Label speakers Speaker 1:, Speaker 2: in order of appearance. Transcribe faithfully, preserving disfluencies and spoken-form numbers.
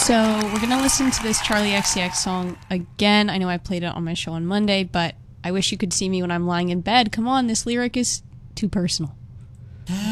Speaker 1: So we're going to listen to this Charlie X C X song again. I know I played it on my show on Monday, but I wish you could see me when I'm lying in bed. Come on, this lyric is too personal.